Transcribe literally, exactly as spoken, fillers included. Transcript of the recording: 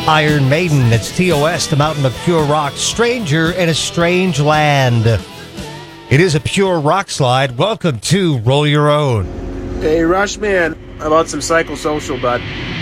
Iron Maiden, it's T O S, the Mountain of Pure Rock, Stranger in a Strange Land. It is a pure rock slide. Welcome to Roll Your Own. Hey, Rush, man. How about some psychosocial, bud?